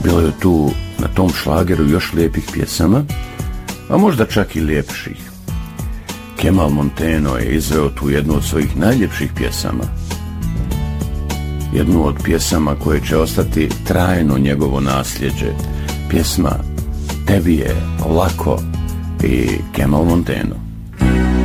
Bilo je tu na tom šlageru još lijepih pjesama, a možda čak i ljepših. Kemal Monteno je izveo tu jednu od svojih najljepših pjesama. Jednu od pjesama koje će ostati trajno njegovo nasljeđe. Pjesma Tebi je lako i Kemal Monteno.